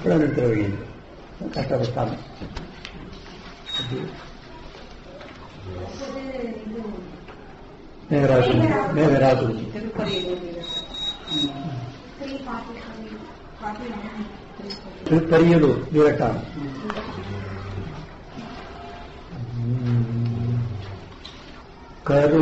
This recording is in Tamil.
எவ்வளவு நிறுத்த வழி கஷ்டப்பட்டாங்க. மேகராஜு திருப்பரியலூர் வீரட்டான் கரு